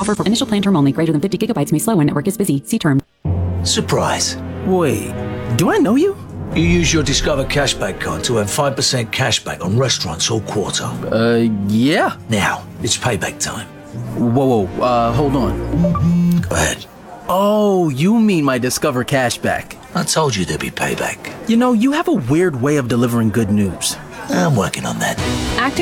Offer for initial plan term only. Greater than 50 gigabytes may slow when network is busy. See term. Surprise. Wait, do I know you? You use your Discover Cashback card to earn 5% cashback on restaurants all quarter. Yeah. Now, it's payback time. Whoa, hold on. Go ahead. Oh, you mean my Discover Cashback. I told you there'd be payback. You know, you have a weird way of delivering good news. I'm working on that. Active